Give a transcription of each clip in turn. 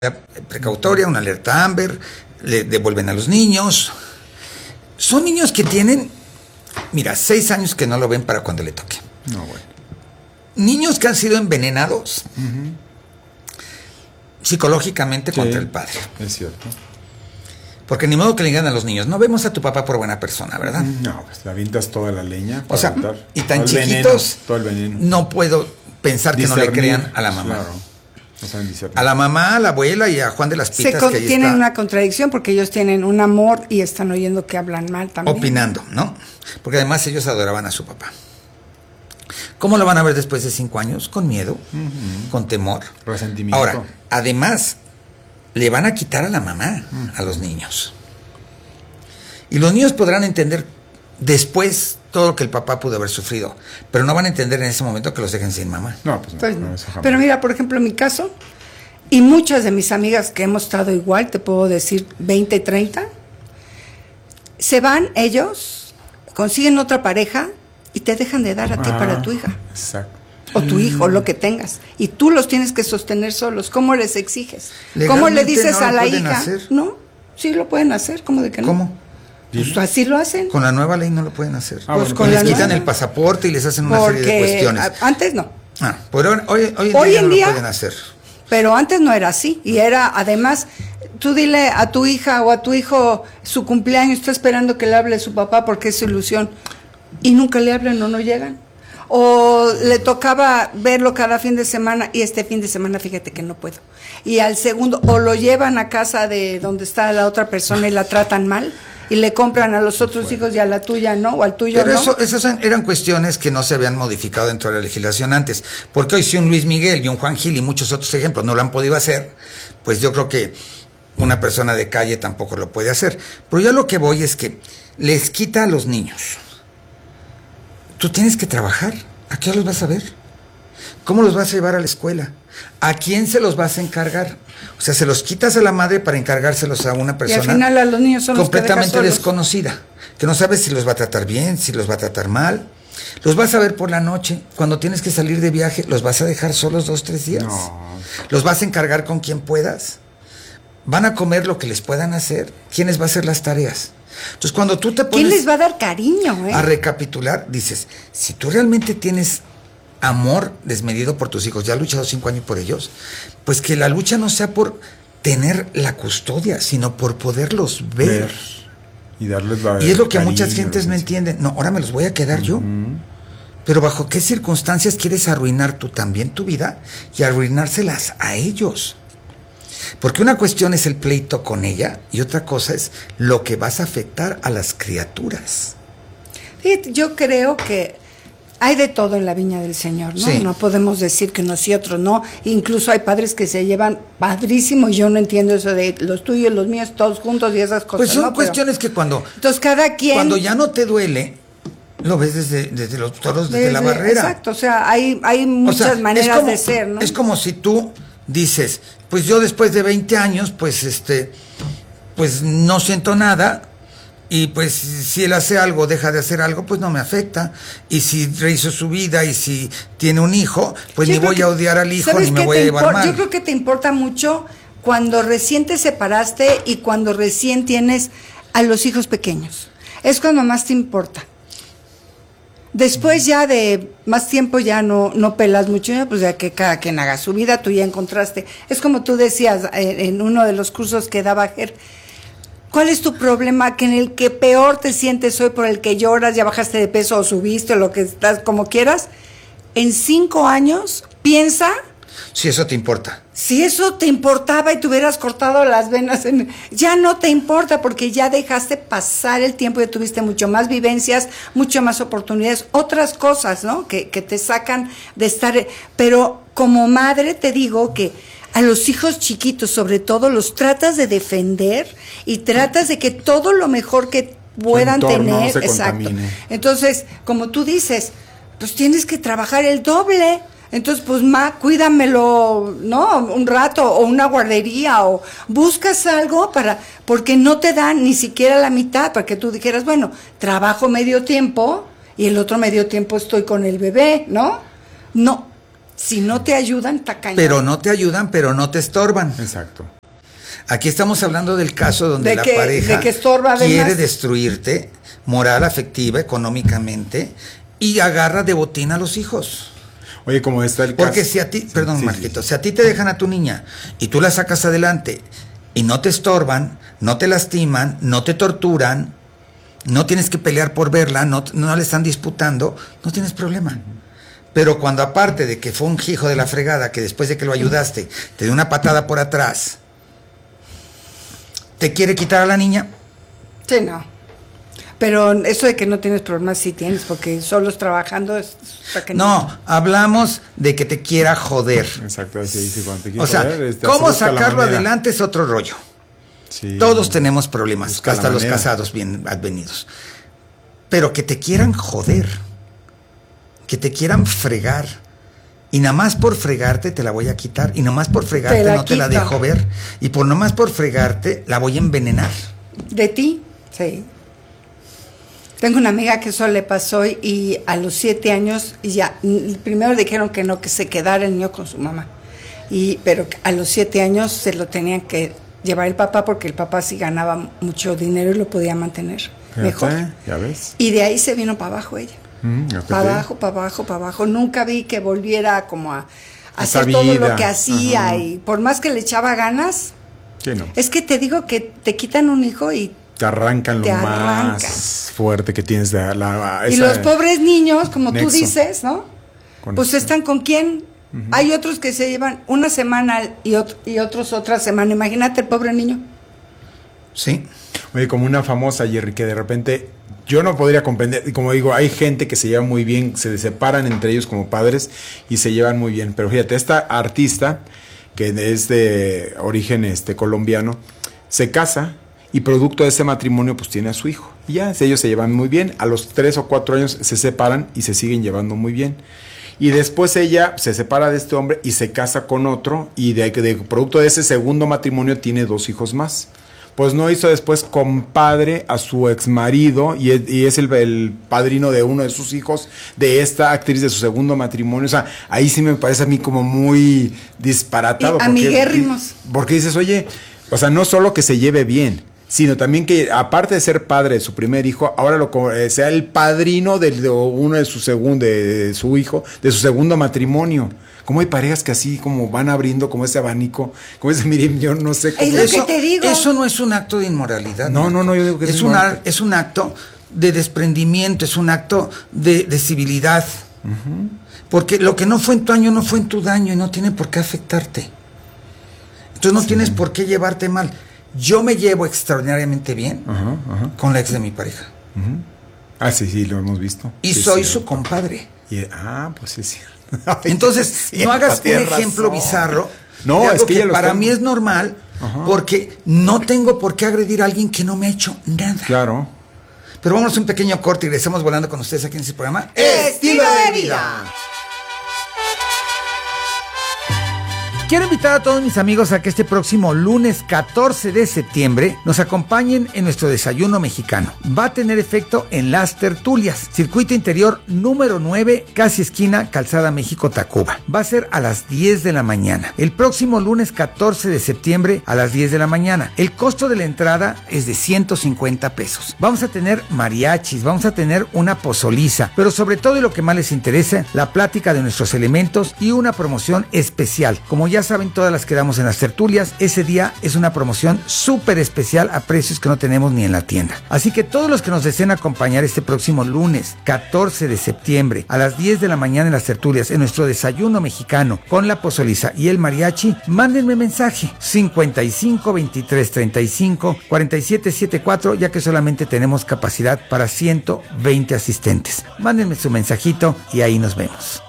precautoria, una alerta Amber, le devuelven a los niños. Son niños que tienen, mira, 6 años que no lo ven para cuando le toque. No, bueno. Niños que han sido envenenados psicológicamente contra el padre. Es cierto. Porque ni modo que le digan a los niños, no vemos a tu papá por buena persona, ¿verdad? No, pues le avientas toda la leña. O sea, aventar y tan todo el chiquitos, veneno, todo el veneno. No puedo pensar que no le crean a la mamá. Claro. No saben discernir. A la mamá, a la abuela y a Juan de las Pitas, que ahí tienen está una contradicción porque ellos tienen un amor y están oyendo que hablan mal también. opinando, ¿no? Porque además ellos adoraban a su papá. ¿Cómo lo van a ver después de 5 años? Con miedo, con temor. Resentimiento. Ahora, además, le van a quitar a la mamá a los niños. Y los niños podrán entender después todo lo que el papá pudo haber sufrido, pero no van a entender en ese momento que los dejen sin mamá. No, pues no. Entonces, no, eso jamás. pero mira, por ejemplo, en mi caso, y muchas de mis amigas que hemos estado igual, te puedo decir 20, 30, se van ellos, consiguen otra pareja y te dejan de dar a ti para tu hija. Exacto. O tu hijo, lo que tengas. Y tú los tienes que sostener solos. ¿Cómo les exiges? ¿Cómo le Legalmente dices no a lo la pueden hija? hacer. No, sí lo pueden hacer, ¿cómo de que no? ¿Cómo? Pues así lo hacen. Con la nueva ley no lo pueden hacer. Ah, bueno, con les la quitan nueva. el pasaporte y les hacen una serie de Porque cuestiones. antes no. Pero hoy Hoy ya en no día- lo pueden hacer. Pero antes no era así. Y era, además, tú dile a tu hija o a tu hijo su cumpleaños, está esperando que le hable su papá porque es su ilusión. Y nunca le hablan o no llegan. O le tocaba verlo cada fin de semana y este fin de semana fíjate que no puedo. Y al segundo, o lo llevan a casa de donde está la otra persona y la tratan mal y le compran a los otros hijos y a la tuya no, o al tuyo Pero no. esas eran cuestiones que no se habían modificado dentro de la legislación antes. Porque hoy si un Luis Miguel y un Juan Gil y muchos otros ejemplos no lo han podido hacer, pues yo creo que una persona de calle tampoco lo puede hacer. Pero yo lo que voy es que les quita a los niños. Tú tienes que trabajar. ¿A qué hora los vas a ver? ¿Cómo los vas a llevar a la escuela? ¿A quién se los vas a encargar? O sea, se los quitas a la madre para encargárselos a una Y persona al final a los niños son los que dejas completamente solos. desconocida, que no sabes si los va a tratar bien, si los va a tratar mal. Los vas a ver por la noche, cuando tienes que salir de viaje, los vas a dejar solos 2, 3 días. No. Los vas a encargar con quien puedas. Van a comer lo que les puedan hacer. ¿Quién les va a hacer las tareas? Entonces, cuando tú te ¿Quién pones les va a dar cariño, a recapitular, dices, si tú realmente tienes amor desmedido por tus hijos, ya has luchado 5 años por ellos, pues que la lucha no sea por tener la custodia, sino por poderlos ver. Y darles la Y es lo que cariño, muchas gentes no entienden. No, ahora me los voy a quedar yo. Pero ¿bajo qué circunstancias quieres arruinar tú también tu vida y arruinárselas a ellos? Porque una cuestión es el pleito con ella y otra cosa es lo que vas a afectar a las criaturas. Fíjate, yo creo que hay de todo en la viña del Señor, ¿no? Sí. No podemos decir que unos y otros no. Incluso hay padres que se llevan padrísimo y yo no entiendo eso de los tuyos, los míos, todos juntos y esas cosas. Pues son ¿no? Pero, cuestiones que entonces cada quien... cuando ya no te duele, lo ves desde los toros, desde la barrera. Exacto, o sea, hay muchas O sea, maneras de ser, ¿no? Es como si tú dices, pues yo después de 20 años, pues no siento nada, y pues si él hace algo, deja de hacer algo, pues no me afecta. Y si rehizo su vida y si tiene un hijo, pues Yo ni creo voy que- a odiar al hijo, ¿sabes ni me qué voy a te llevar mal. Yo creo que te importa mucho cuando recién te separaste y cuando recién tienes a los hijos pequeños. Es cuando más te importa. Después ya de más tiempo ya no pelas mucho, ya, pues ya que cada quien haga su vida, tú ya encontraste. Es como tú decías en uno de los cursos que daba Ger, ¿cuál es tu problema? Que en el que peor te sientes hoy, por el que lloras, ya bajaste de peso o subiste o lo que estás, como quieras. En 5 años, piensa Si eso te importa. si eso te importaba y te hubieras cortado las venas, ya no te importa porque ya dejaste pasar el tiempo y tuviste mucho más vivencias, mucho más oportunidades, otras cosas, ¿no? Que te sacan de estar. Pero como madre te digo que a los hijos chiquitos, sobre todo, los tratas de defender y tratas de que todo lo mejor que puedan entorno tener. se Exacto. contamine. Entonces, como tú dices, pues tienes que trabajar el doble. Entonces, pues, cuídamelo, ¿no? Un rato, o una guardería, o buscas algo porque no te dan ni siquiera la mitad, para que tú dijeras, bueno, trabajo medio tiempo y el otro medio tiempo estoy con el bebé, ¿no? No. Si no te ayudan, está cañón. Pero no te ayudan, pero no te estorban. Exacto. Aquí estamos hablando del caso donde De la que- pareja de que estorba quiere además. destruirte moral, afectiva, económicamente y agarra de botín a los hijos. Oye, como está el Porque caso. si a ti, perdón, sí, Marquito, si a ti te dejan a tu niña y tú la sacas adelante y no te estorban, no te lastiman, no te torturan, no tienes que pelear por verla, no le están disputando, no tienes problema. Pero cuando aparte de que fue un hijo de la fregada, que después de que lo ayudaste, te dio una patada por atrás, te quiere quitar a la niña, Sí, no. Pero eso de que no tienes problemas, sí tienes, porque solos trabajando es... para que no, hablamos de que te quiera joder. Exacto, así dice cuando te O quiero sea, joder, cómo busca la sacarlo manera. adelante es otro rollo. Sí. Todos tenemos problemas, Busca la hasta los manera. casados bien advenidos. Pero que te quieran joder, que te quieran fregar, y nada más por fregarte te la voy a quitar, y nada más por fregarte Te la no te la quito. dejo ver, y por nada más por fregarte la voy a envenenar. ¿De ti? Sí. Tengo una amiga que eso le pasó y a los 7 años, y ya, primero dijeron que no, que se quedara el niño con su mamá. Pero a los 7 años se lo tenían que llevar el papá porque el papá sí ganaba mucho dinero y lo podía mantener Fíjate, mejor. ya ves. Y de ahí se vino para abajo ella. Ya te Para digo. abajo, para abajo, para abajo. Nunca vi que volviera como a Esa hacer todo vida. lo que hacía. Ajá. Y por más que le echaba ganas, Sí, no. es que te digo que te quitan un hijo y Te arrancan lo Te más arrancan. fuerte que tienes de y los pobres niños, como tú nexo. dices, ¿no? Con Pues eso. están con quién. Hay otros que se llevan una semana y otros otra semana. Imagínate el pobre niño. ¿Sí? Oye, como una famosa, Jerry, que de repente yo no podría comprender, y como digo, hay gente que se lleva muy bien, se separan entre ellos como padres y se llevan muy bien, pero fíjate, esta artista, que es de origen colombiano, se casa y producto de ese matrimonio pues tiene a su hijo, y ya ellos se llevan muy bien, a los 3 o 4 años se separan y se siguen llevando muy bien. Y después ella se separa de este hombre y se casa con otro, y de producto de ese segundo matrimonio tiene 2 hijos más. Pues no hizo después compadre a su ex marido y es el padrino de uno de sus hijos, de esta actriz de su segundo matrimonio. O sea, ahí sí me parece a mí como muy disparatado. Y amiguérrimos. Porque dices, oye, o sea, no solo que se lleve bien, sino también que aparte de ser padre de su primer hijo, ahora sea el padrino de uno de su hijo, de su segundo matrimonio. Como hay parejas que así como van abriendo como ese abanico, como ese, miren, yo no sé cómo. Es lo que te digo. Eso no es un acto de inmoralidad. No, yo digo que es un acto de desprendimiento, es un acto de civilidad. Porque lo que no fue en tu año no fue en tu daño y no tiene por qué afectarte. Entonces no tienes por qué llevarte mal. Yo me llevo extraordinariamente bien con la ex de mi pareja. Ah, sí, lo hemos visto. Y Sí, soy es su cierto. compadre. Pues sí, es cierto. Entonces, Sí, no hagas un tienes ejemplo razón. bizarro. No, de algo es que ella lo para está- mí es normal, porque no tengo por qué agredir a alguien que no me ha hecho nada. Claro. Pero vámonos a un pequeño corte y regresamos volando con ustedes aquí en este programa. Estilo de vida. Quiero invitar a todos mis amigos a que este próximo lunes 14 de septiembre nos acompañen en nuestro desayuno mexicano. Va a tener efecto en Las Tertulias, circuito interior número 9, casi esquina Calzada México-Tacuba. Va a ser a las 10 de la mañana. El próximo lunes 14 de septiembre a las 10 de la mañana. El costo de la entrada es de 150 pesos. Vamos a tener mariachis, vamos a tener una pozoliza, pero sobre todo y lo que más les interesa, la plática de nuestros elementos y una promoción especial. Como ya saben, todas las que damos en las tertulias, ese día es una promoción súper especial a precios que no tenemos ni en la tienda. Así que todos los que nos deseen acompañar este próximo lunes 14 de septiembre a las 10 de la mañana en las tertulias, en nuestro desayuno mexicano con la pozoliza y el mariachi, mándenme mensaje 55 23 35 47 74, ya que solamente tenemos capacidad para 120 asistentes. Mándenme su mensajito y ahí nos vemos.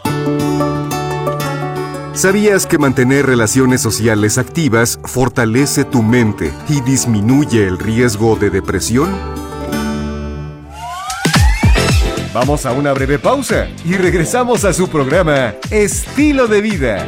¿Sabías que mantener relaciones sociales activas fortalece tu mente y disminuye el riesgo de depresión? Vamos a una breve pausa y regresamos a su programa Estilo de Vida.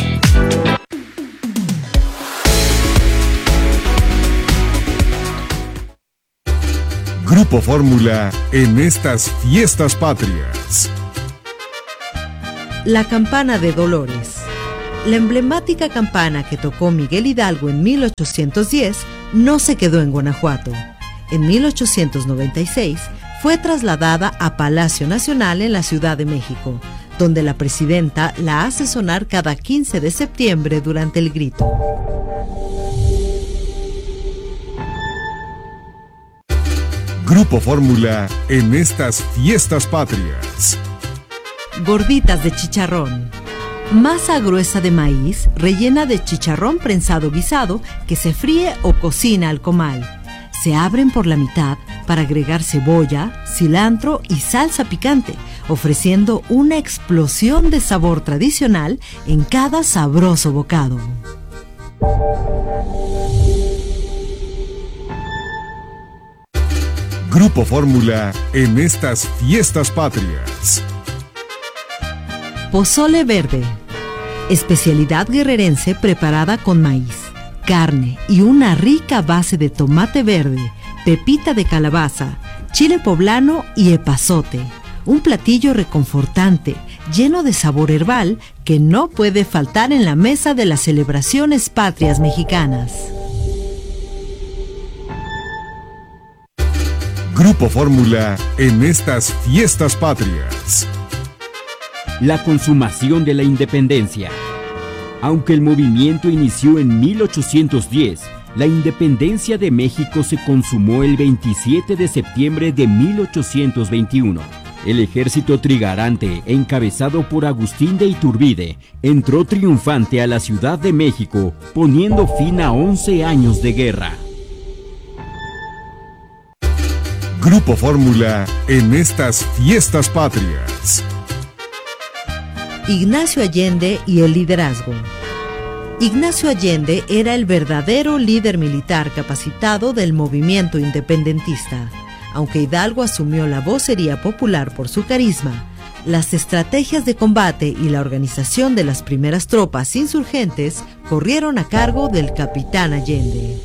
Grupo Fórmula en estas fiestas patrias. La campana de Dolores. La emblemática campana que tocó Miguel Hidalgo en 1810 no se quedó en Guanajuato. En 1896 fue trasladada a Palacio Nacional en la Ciudad de México, donde la presidenta la hace sonar cada 15 de septiembre durante el grito. Grupo Fórmula en estas fiestas patrias. Gorditas de chicharrón. Masa gruesa de maíz rellena de chicharrón prensado guisado que se fríe o cocina al comal. Se abren por la mitad para agregar cebolla, cilantro y salsa picante, ofreciendo una explosión de sabor tradicional en cada sabroso bocado. Grupo Fórmula en estas fiestas patrias. Pozole verde. Especialidad guerrerense preparada con maíz, carne y una rica base de tomate verde, pepita de calabaza, chile poblano y epazote. Un platillo reconfortante, lleno de sabor herbal que no puede faltar en la mesa de las celebraciones patrias mexicanas. Grupo Fórmula en estas fiestas patrias. La consumación de la independencia. Aunque el movimiento inició en 1810, la independencia de México se consumó el 27 de septiembre de 1821. El ejército trigarante, encabezado por Agustín de Iturbide, entró triunfante a la Ciudad de México, poniendo fin a 11 años de guerra. Grupo Fórmula en estas fiestas patrias. Ignacio Allende y el liderazgo. Ignacio Allende era el verdadero líder militar capacitado del movimiento independentista. Aunque Hidalgo asumió la vocería popular por su carisma, las estrategias de combate y la organización de las primeras tropas insurgentes corrieron a cargo del capitán Allende.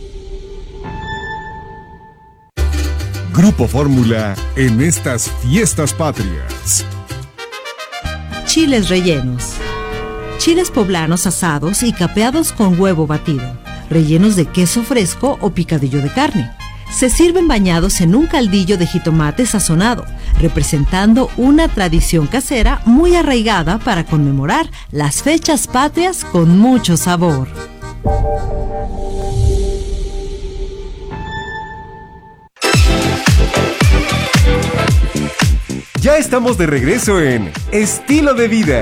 Grupo Fórmula en estas fiestas patrias. Chiles rellenos. Chiles poblanos asados y capeados con huevo batido, rellenos de queso fresco o picadillo de carne. Se sirven bañados en un caldillo de jitomate sazonado, representando una tradición casera muy arraigada para conmemorar las fechas patrias con mucho sabor. Ya estamos de regreso en Estilo de Vida.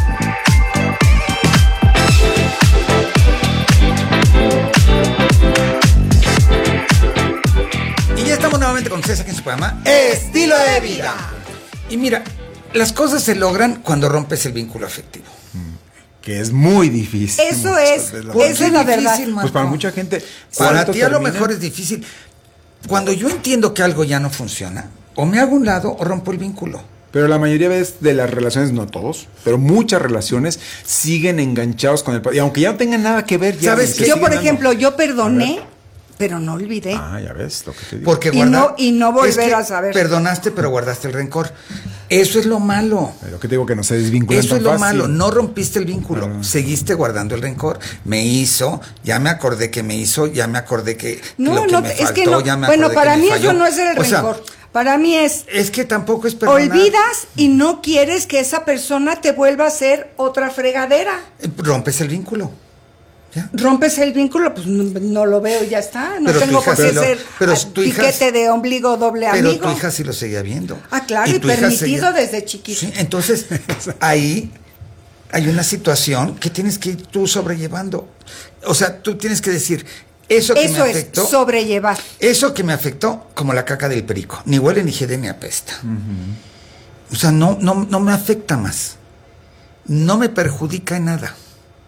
Y ya estamos nuevamente con ustedes aquí en su programa Estilo de Vida. Y mira, las cosas se logran cuando rompes el vínculo afectivo. Que es muy difícil. Eso es la verdad. Pues para mucha gente. Para ¿cuánto ti a lo termina? mejor es difícil. Cuando yo entiendo que algo ya no funciona, o me hago un lado o rompo el vínculo. Pero la mayoría de las relaciones, no todos, pero muchas relaciones siguen enganchados con el... Y aunque ya no tengan nada que ver, ya ¿Sabes se qué? Yo, siguen por dando. ejemplo, yo perdoné, pero no olvidé. Ah, ya ves lo que te digo. Porque Y no volver es que a saber. Perdonaste, pero guardaste el rencor. Eso es lo malo. Lo que te digo, que no se desvinculan Eso tan es lo fácil. malo, no rompiste el vínculo, Ah. seguiste guardando el rencor. Me hizo, ya me acordé que me hizo, ya me acordé que No, lo que no, me es faltó, que no. ya me Bueno, acordé para que me mí falló. eso no es el O sea, rencor. Para mí es que tampoco es perdonar. olvidas y no quieres que esa persona te vuelva a hacer otra fregadera. Rompes el vínculo. ¿Ya? Rompes el vínculo, pues no lo veo y ya está. No Pero tengo tu hija por qué sí lo- ser pero a- tu hija- piquete de ombligo doble Pero amigo. tu hija sí lo seguía viendo. Ah, claro, y tu hija permitido desde chiquito. Sí, entonces ahí hay una situación que tienes que ir tú sobrellevando. O sea, tú tienes que decir, eso que Eso me es afectó, sobrellevar. eso que me afectó, como la caca del perico. Ni huele, ni jede, ni apesta. O sea, no me afecta más. No me perjudica en nada.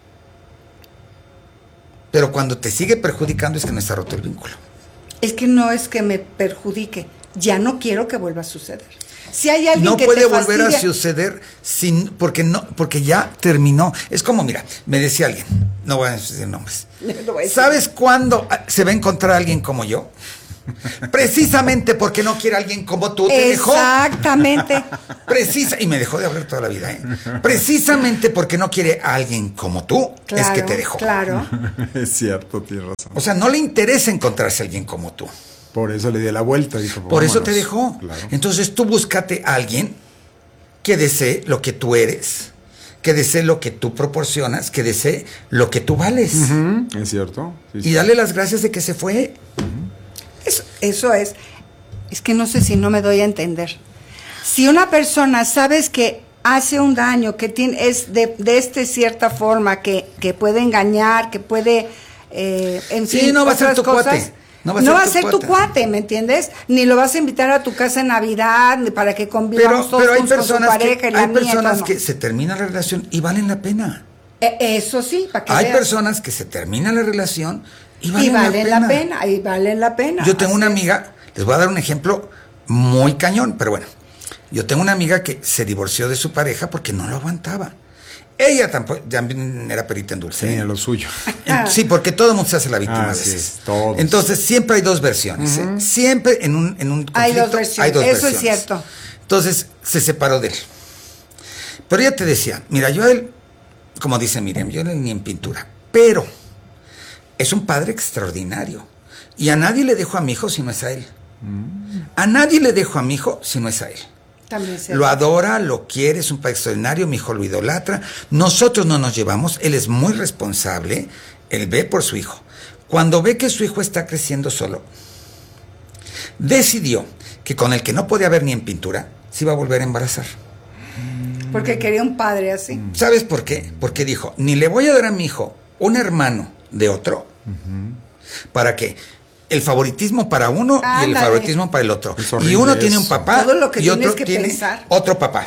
Pero cuando te sigue perjudicando es que no está roto el vínculo. Es que no es que me perjudique. Ya no quiero que vuelva a suceder. Si hay alguien No que puede te volver a fastidia- suceder porque ya terminó. Es como, mira, me decía alguien, no voy a decir nombres. Lo voy a decir. ¿Sabes cuándo se va a encontrar alguien como yo? Precisamente porque no quiere a alguien como tú, te dejó. Exactamente. Y me dejó de hablar toda la vida, ¿eh? Precisamente porque no quiere a alguien como tú, Claro, es que te dejó. Claro. Es cierto, tienes razón. O sea, no le interesa encontrarse a alguien como tú. Por eso le di la vuelta. Dijo, Por eso te vámonos. dejó. Claro. Entonces tú búscate a alguien que desee lo que tú eres, que desee lo que tú proporcionas, que desee lo que tú vales. Es cierto. Sí, Y sí. dale las gracias de que se fue. Eso es. Es que no sé si no me doy a entender. Si una persona sabes que hace un daño, que es de cierta forma, que puede engañar, que puede, en Sí, fin, no va a ser otras tu cosas, cuate. No va a ser tu cuate, ¿me entiendes? Ni lo vas a invitar a tu casa en Navidad, ni para que convivamos todos Pero hay juntos con su personas, pareja y la hay mía, personas no. que se termina la relación y valen la pena. Eso sí, para que Hay veas. personas que se termina la relación y Y valen, valen la pena. Yo tengo Así una es. amiga, les voy a dar un ejemplo muy cañón, pero bueno. Yo tengo una amiga que se divorció de su pareja porque no lo aguantaba. Ella tampoco, también era perita en dulce. Tenía lo suyo. Sí, porque todo el mundo se hace la víctima a Así veces. es, todos. Entonces, siempre hay dos versiones. ¿Eh? Siempre en un conflicto Hay dos versiones, hay dos eso versiones. es cierto. Entonces, se separó de él. Pero ella te decía, mira, yo a él, como dice Miriam, yo ni en pintura, pero es un padre extraordinario. Y a nadie le dejo a mi hijo si no es a él. A nadie le dejo a mi hijo si no es a él. También es Lo cierto. adora, lo quiere, es un padre extraordinario, mi hijo lo idolatra. Nosotros no nos llevamos, él es muy responsable, él ve por su hijo. Cuando ve que su hijo está creciendo solo, decidió que con el que no podía ver ni en pintura, se iba a volver a embarazar. Porque quería un padre así. ¿Sabes por qué? Porque dijo, ni le voy a dar a mi hijo un hermano de otro, para que el favoritismo para uno y el Ándale. favoritismo para el otro. Es Y horrible uno tiene un eso. papá Todo lo que y otro tienes que tiene pensar. otro papá.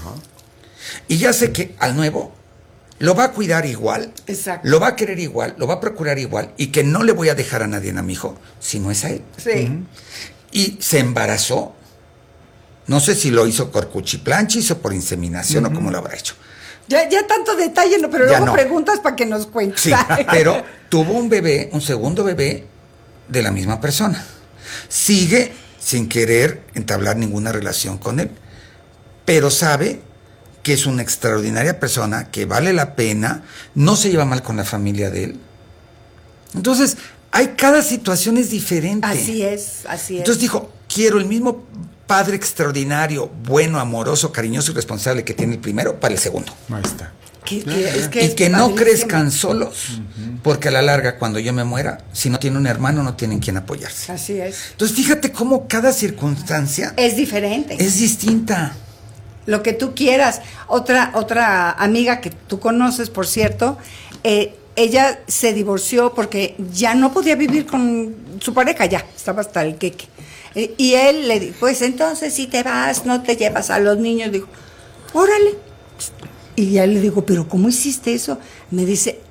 Y ya sé que al nuevo lo va a cuidar igual, Exacto. lo va a querer igual, lo va a procurar igual, y que no le voy a dejar a nadie a mi hijo si no es a él. Sí. Y se embarazó. No sé si lo hizo por cuchiplanchis o por inseminación o cómo lo habrá hecho. Ya tanto detalle, no, pero Ya luego no. preguntas para que nos cuentes. Sí, pero tuvo un bebé, un segundo bebé de la misma persona. Sigue sin querer entablar ninguna relación con él, pero sabe que es una extraordinaria persona, que vale la pena, no se lleva mal con la familia de él. Entonces, cada situación es diferente. Así es, así es. Entonces dijo, quiero el mismo padre extraordinario, bueno, amoroso, cariñoso y responsable que tiene el primero para el segundo. Ahí está. Es Y que no padrísimo. crezcan solos, porque a la larga, cuando yo me muera, si no tiene un hermano, no tienen quien apoyarse. Así es. Entonces, fíjate cómo cada circunstancia Es diferente. es distinta. Lo que tú quieras. Otra amiga que tú conoces, por cierto, ella se divorció porque ya no podía vivir con su pareja, ya estaba hasta el queque. Y él le dijo, pues entonces si te vas, no te llevas a los niños. Dijo, órale. Y ya le digo, pero ¿cómo hiciste eso? Me dice,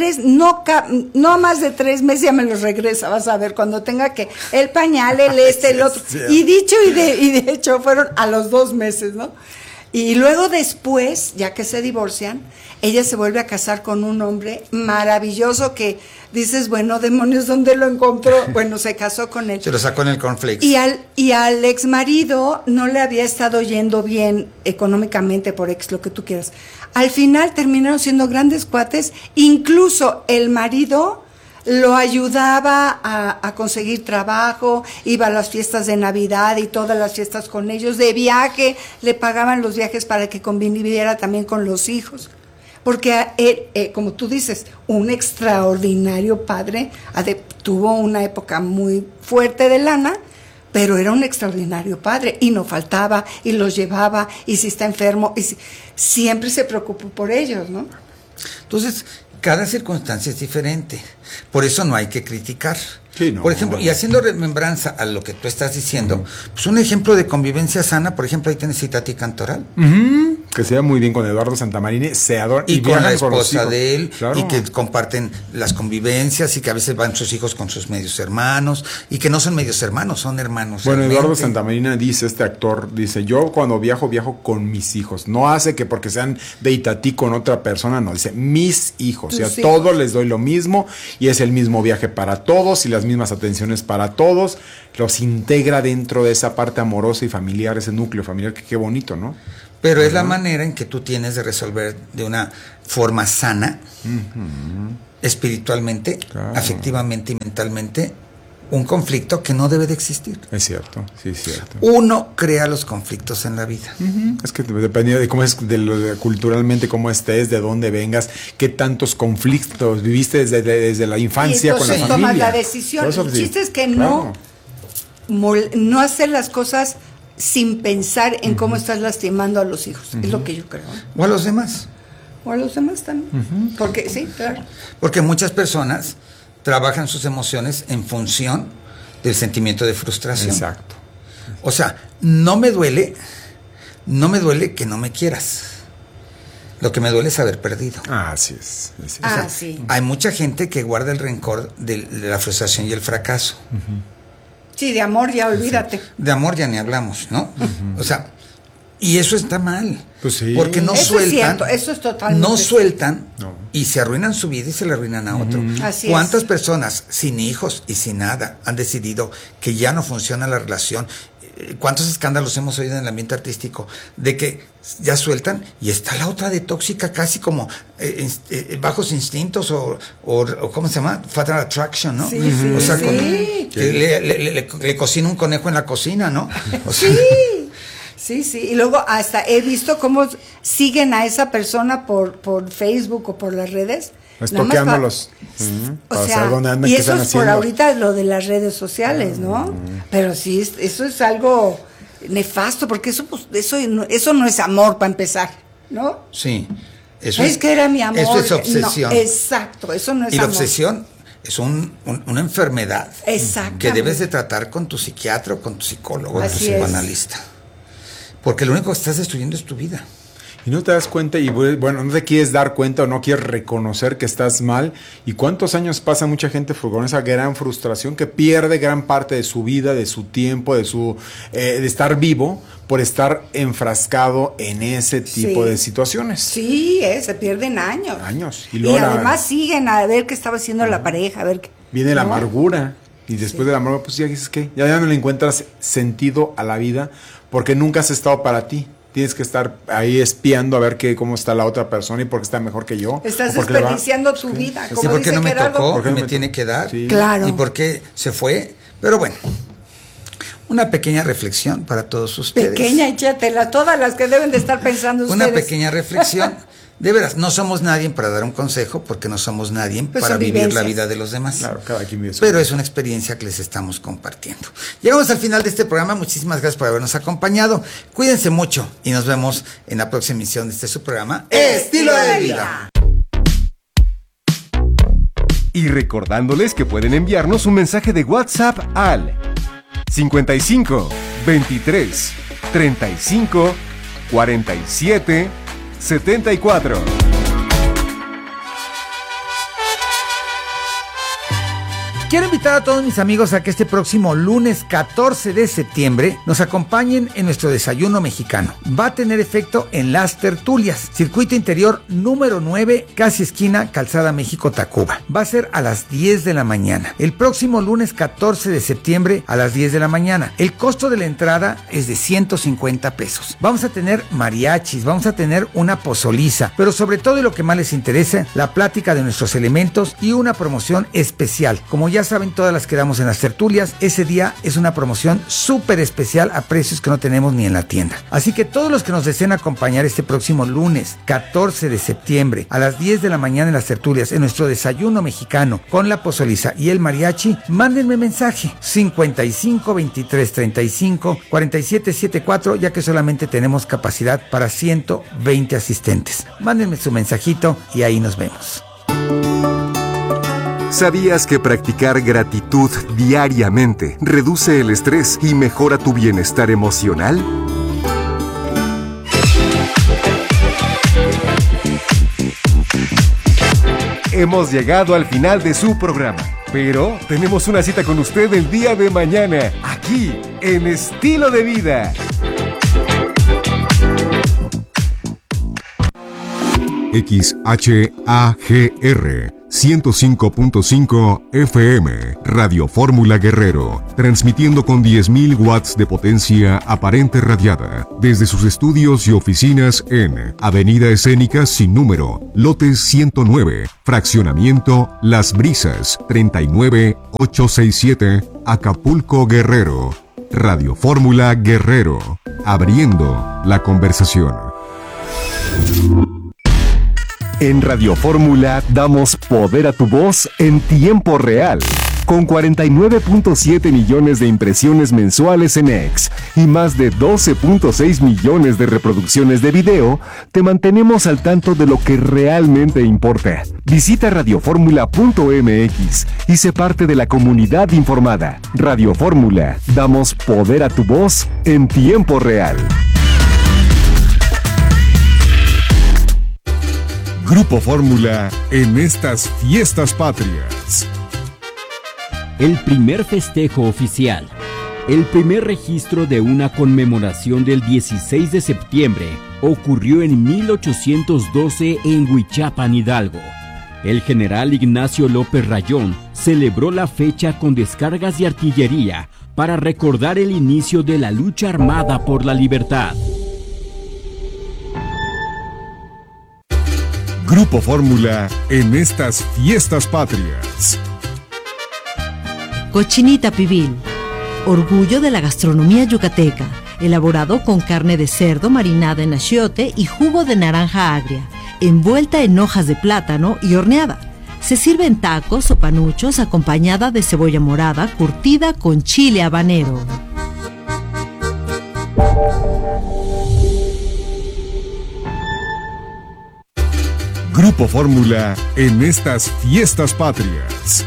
no más de 3 meses ya me los regresa, vas a ver, cuando tenga que, el pañal, el otro. Y dicho y de hecho fueron a los 2 meses, ¿no? Y luego después, ya que se divorcian, ella se vuelve a casar con un hombre maravilloso que dices, bueno, demonios, ¿dónde lo encontró? Bueno, se casó con él. Se lo sacó en el cornflakes. Y al ex marido no le había estado yendo bien económicamente, por lo que tú quieras. Al final terminaron siendo grandes cuates, incluso el marido lo ayudaba a conseguir trabajo, iba a las fiestas de Navidad y todas las fiestas con ellos, de viaje, le pagaban los viajes para que conviviera también con los hijos. Porque él, como tú dices, un extraordinario padre, tuvo una época muy fuerte de lana, pero era un extraordinario padre y no faltaba y los llevaba, y si está enfermo, siempre se preocupó por ellos, ¿no? Entonces, cada circunstancia es diferente. Por eso no hay que criticar. Sí, no. Por ejemplo, y haciendo remembranza a lo que tú estás diciendo, pues un ejemplo de convivencia sana, por ejemplo, ahí tienes Itatí Cantoral. Que se ve muy bien con Eduardo Santamarina, se adoran. Y con la viajan los esposa hijos. de él, Claro. y que comparten las convivencias, y que a veces van sus hijos con sus medios hermanos, y que no son medios hermanos, son hermanos. Bueno, realmente. Eduardo Santamarina dice, este actor, dice, yo cuando viajo con mis hijos. No hace que porque sean de Itatí con otra persona, no, dice mis hijos. O sea, Tus hijos. todos les doy lo mismo y es el mismo viaje para todos y las mismas atenciones para todos. Los integra dentro de esa parte amorosa y familiar, ese núcleo familiar, que qué bonito, ¿no? Pero es la manera en que tú tienes de resolver de una forma sana, espiritualmente, Claro. afectivamente y mentalmente, un conflicto que no debe de existir. Es cierto, sí, es cierto. Uno crea los conflictos en la vida. Es que dependiendo de cómo es, culturalmente cómo estés, de dónde vengas, qué tantos conflictos viviste desde la Y infancia con la entonces familia. tomas la decisión. Por eso, El sí, chiste es que claro. no hacer las cosas sin pensar en cómo estás lastimando a los hijos. Es lo que yo creo. O a los demás. O a los demás también. Porque sí, claro. Porque muchas personas trabajan sus emociones en función del sentimiento de frustración. Exacto. O sea, no me duele que no me quieras. Lo que me duele es haber perdido. Así es. Así es. Ah, sí. Hay mucha gente que guarda el rencor de la frustración y el fracaso. Sí, de amor ya olvídate. De amor ya ni hablamos, ¿no? O sea, y eso está mal. Pues sí. Porque no Eso es sueltan. cierto, eso es totalmente No sueltan No. y se arruinan su vida y se la arruinan a otro. Así ¿Cuántas es. personas sin hijos y sin nada han decidido que ya no funciona la relación? ¿Cuántos escándalos hemos oído en el ambiente artístico de que ya sueltan y está la otra de tóxica, casi como bajos instintos o ¿cómo se llama? Fatal Attraction, ¿no? Sí, sí, o sea, sí. que le cocina un conejo en la cocina, ¿no? O sea, Sí, sí. Y luego hasta he visto cómo siguen a esa persona por Facebook o por las redes. Nada más Estoqueándolos. O Para sea, saber dónde andan, y qué eso están es por haciendo. ahorita lo de las redes sociales, ¿no? Pero sí, eso es algo nefasto, porque eso no es amor para empezar, ¿no? sí. Eso Es que era mi amor. Eso es obsesión. No, exacto, eso no es Y la amor. obsesión es una enfermedad Exactamente. que debes de tratar con tu psiquiatra, o con tu psicólogo, Así tu es. psicoanalista. Porque lo único que estás destruyendo es tu vida. Y no te das cuenta y bueno, no te quieres dar cuenta o no quieres reconocer que estás mal. ¿Y cuántos años pasa mucha gente con esa gran frustración que pierde gran parte de su vida, de su tiempo, de estar vivo por estar enfrascado en ese tipo Sí. de situaciones? Sí, se pierden años. Años. Y, luego además siguen a ver qué estaba haciendo la pareja, a ver qué. viene la ¿no? amargura. Y después de la amargura, pues ya dices que ya no le encuentras sentido a la vida porque nunca has estado para ti. Tienes que estar ahí espiando a ver cómo está la otra persona y por qué está mejor que yo. Estás o por qué le va. desperdiciando tu vida. Sí, Como ¿por qué dice no me Gerardo. tocó? ¿Por qué no Me me tiene tocó? que dar. Sí. Claro. ¿Y por qué se fue? Pero bueno, una pequeña reflexión para todos ustedes. Pequeña, échatela, todas las que deben de estar pensando Una ustedes. pequeña reflexión. De veras, no somos nadie para dar un consejo, porque no somos nadie Pues para son vivir la vivencias. vida de los demás. Claro, cada quien vive su Pero vida. es una experiencia que les estamos compartiendo. Llegamos al final de este programa. Muchísimas gracias por habernos acompañado. Cuídense mucho y nos vemos en la próxima emisión de su programa Estilo de Vida. Y recordándoles que pueden enviarnos un mensaje de WhatsApp al 55 23 35 47 74. Quiero invitar a todos mis amigos a que este próximo lunes 14 de septiembre nos acompañen en nuestro desayuno mexicano. Va a tener efecto en Las Tertulias, circuito interior número 9, casi esquina Calzada México-Tacuba. Va a ser a las 10 de la mañana. El próximo lunes 14 de septiembre a las 10 de la mañana. El costo de la entrada es de 150 pesos. Vamos a tener mariachis, vamos a tener una pozoliza, pero sobre todo y lo que más les interesa, la plática de nuestros elementos y una promoción especial. Como ya saben, todas las que damos en Las Tertulias, ese día es una promoción súper especial a precios que no tenemos ni en la tienda. Así que todos los que nos deseen acompañar este próximo lunes 14 de septiembre a las 10 de la mañana en Las Tertulias, en nuestro desayuno mexicano con la pozoliza y el mariachi, mándenme mensaje 55 23 35 47 74, ya que solamente tenemos capacidad para 120 asistentes. Mándenme su mensajito y ahí nos vemos. ¿Sabías que practicar gratitud diariamente reduce el estrés y mejora tu bienestar emocional? hemos llegado al final de su programa. Pero tenemos una cita con usted el día de mañana, aquí, en Estilo de Vida. XHAGR 105.5 FM, Radio Fórmula Guerrero, transmitiendo con 10.000 watts de potencia aparente radiada, desde sus estudios y oficinas en Avenida Escénica sin número, lote 109, fraccionamiento Las Brisas, 39867, Acapulco, Guerrero. Radio Fórmula Guerrero, abriendo la conversación. En Radio Fórmula damos poder a tu voz en tiempo real. Con 49.7 millones de impresiones mensuales en X y más de 12.6 millones de reproducciones de video, te mantenemos al tanto de lo que realmente importa. Visita radioformula.mx y sé parte de la comunidad informada. Radio Fórmula, damos poder a tu voz en tiempo real. Grupo Fórmula en estas fiestas patrias. El primer festejo oficial. El primer registro de una conmemoración del 16 de septiembre ocurrió en 1812 en Huichapan, Hidalgo. El general Ignacio López Rayón celebró la fecha con descargas de artillería para recordar el inicio de la lucha armada por la libertad. Grupo Fórmula en estas fiestas patrias. Cochinita pibil, orgullo de la gastronomía yucateca, elaborado con carne de cerdo marinada en achiote y jugo de naranja agria, envuelta en hojas de plátano y horneada. Se sirve en tacos o panuchos acompañada de cebolla morada curtida con chile habanero. Grupo Fórmula en estas fiestas patrias.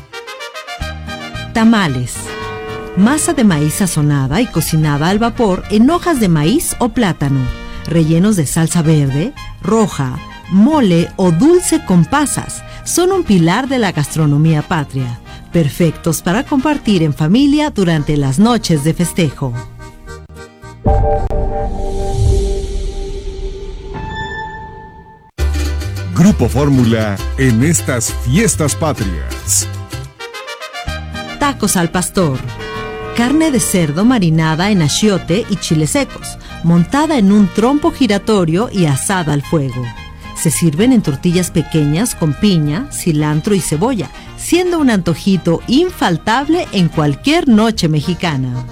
Tamales. Masa de maíz sazonada y cocinada al vapor en hojas de maíz o plátano, rellenos de salsa verde, roja, mole o dulce con pasas. Son un pilar de la gastronomía patria, perfectos para compartir en familia durante las noches de festejo. Grupo Fórmula en estas fiestas patrias. Tacos al pastor. Carne de cerdo marinada en achiote y chiles secos, montada en un trompo giratorio y asada al fuego. Se sirven en tortillas pequeñas con piña, cilantro y cebolla, siendo un antojito infaltable en cualquier noche mexicana.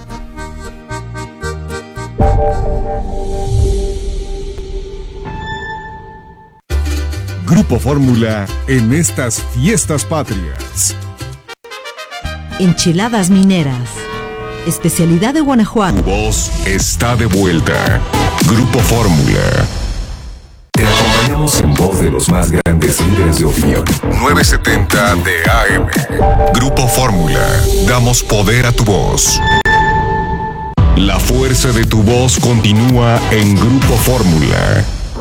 Grupo Fórmula en estas fiestas patrias. Enchiladas mineras. Especialidad de Guanajuato. Tu voz está de vuelta. Grupo Fórmula. Te acompañamos en voz de los más grandes líderes de opinión. 970 de AM. Grupo Fórmula. Damos poder a tu voz. La fuerza de tu voz continúa en Grupo Fórmula.